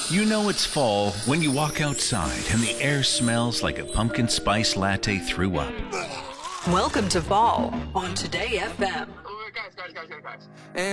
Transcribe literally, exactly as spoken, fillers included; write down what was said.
You know it's fall when you walk outside and the air smells like a pumpkin spice latte threw up. Welcome to fall on Today F M. Guys, guys, guys, guys, guys.